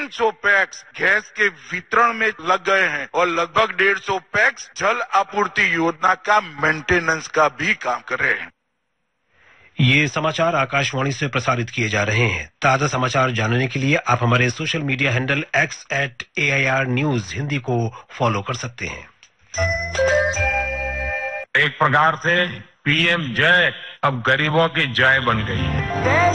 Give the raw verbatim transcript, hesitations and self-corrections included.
तीन सौ PACS gas के वितरण में लग गए हैं और लगभग डेढ़ सौ पैक्स जल आपूर्ति योजना का मेंटेनेंस का भी काम कर रहे हैं। ये समाचार आकाशवाणी से प्रसारित किए जा रहे हैं। ताजा समाचार जानने के लिए आप हमारे social media handle x eight A I R news Hindi को फॉलो कर सकते हैं। एक प्रकार से पीएम जय अब गरीबों की जय बन गई है।